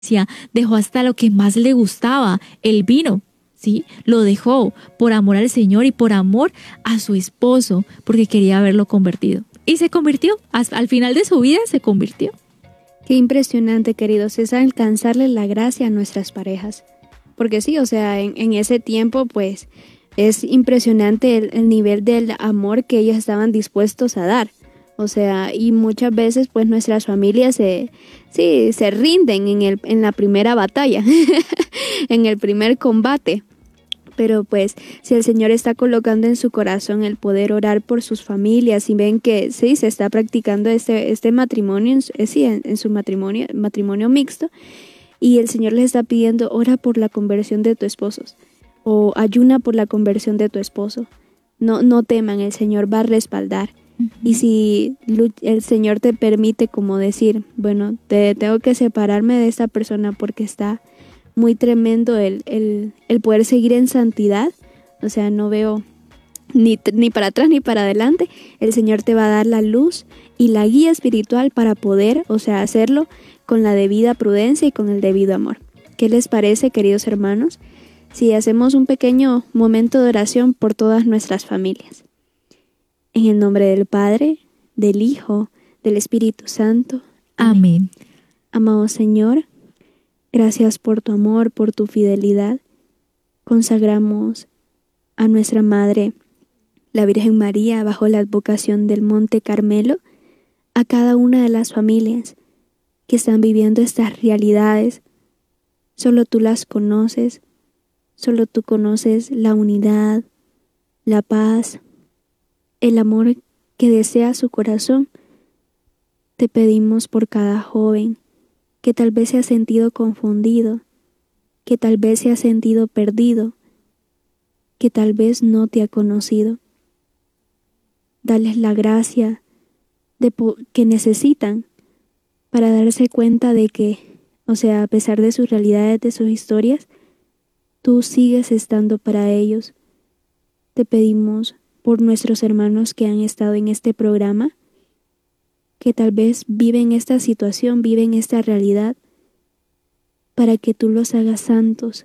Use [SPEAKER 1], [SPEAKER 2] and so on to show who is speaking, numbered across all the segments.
[SPEAKER 1] dejó hasta lo que más le gustaba, el vino, ¿sí? Lo dejó por amor al Señor y por amor a su esposo, porque quería verlo convertido. Y se convirtió, al final de su vida se convirtió.
[SPEAKER 2] Qué impresionante, queridos, es alcanzarle la gracia a nuestras parejas. Porque sí, o sea, en ese tiempo, pues, es impresionante el nivel del amor que ellos estaban dispuestos a dar. O sea, y muchas veces, pues, nuestras familias se rinden en la primera batalla, en el primer combate. Pero pues, si el Señor está colocando en su corazón el poder orar por sus familias y ven que sí, se está practicando este matrimonio, en su matrimonio mixto, y el Señor les está pidiendo, ora por la conversión de tu esposo, o ayuna por la conversión de tu esposo. No teman, el Señor va a respaldar. Y si el Señor te permite como decir, bueno, tengo que separarme de esta persona porque está muy tremendo el poder seguir en santidad, o sea, no veo ni para atrás ni para adelante, el Señor te va a dar la luz y la guía espiritual para poder, o sea, hacerlo con la debida prudencia y con el debido amor. ¿Qué les parece, queridos hermanos, si hacemos un pequeño momento de oración por todas nuestras familias? En el nombre del Padre, del Hijo, del Espíritu Santo.
[SPEAKER 1] Amén.
[SPEAKER 2] Amado Señor, gracias por tu amor, por tu fidelidad. Consagramos a nuestra Madre, la Virgen María, bajo la advocación del Monte Carmelo, a cada una de las familias que están viviendo estas realidades. Solo tú las conoces, solo tú conoces la unidad, la paz, el amor que desea su corazón. Te pedimos por cada joven que tal vez se ha sentido confundido, que tal vez se ha sentido perdido, que tal vez no te ha conocido. Dales la gracia que necesitan para darse cuenta de que, o sea, a pesar de sus realidades, de sus historias, tú sigues estando para ellos. Te pedimos por nuestros hermanos que han estado en este programa, que tal vez viven esta situación, viven esta realidad, para que tú los hagas santos.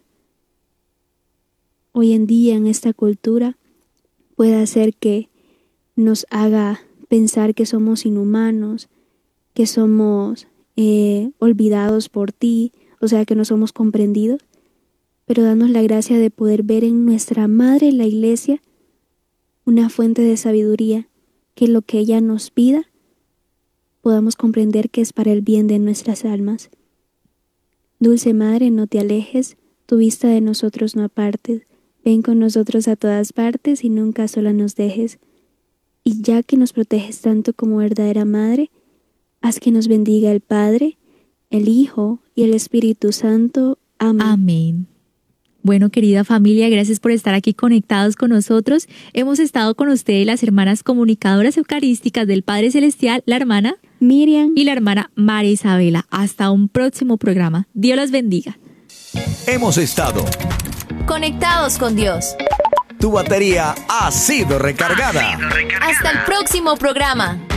[SPEAKER 2] Hoy en día, en esta cultura, puede hacer que nos haga pensar que somos inhumanos, que somos olvidados por ti, o sea, que no somos comprendidos, pero danos la gracia de poder ver en nuestra Madre, la Iglesia, una fuente de sabiduría, que lo que ella nos pida, podamos comprender que es para el bien de nuestras almas. Dulce Madre, no te alejes, tu vista de nosotros no apartes, ven con nosotros a todas partes y nunca sola nos dejes. Y ya que nos proteges tanto como verdadera Madre, haz que nos bendiga el Padre, el Hijo y el Espíritu Santo. Amén.
[SPEAKER 1] Amén. Bueno, querida familia, gracias por estar aquí conectados con nosotros. Hemos estado con ustedes las hermanas comunicadoras eucarísticas del Padre Celestial, la hermana
[SPEAKER 2] Miriam
[SPEAKER 1] y la hermana María Isabela. Hasta un próximo programa. Dios los bendiga.
[SPEAKER 3] Hemos estado
[SPEAKER 4] conectados con Dios.
[SPEAKER 3] Tu batería ha sido recargada.
[SPEAKER 4] Hasta el próximo programa.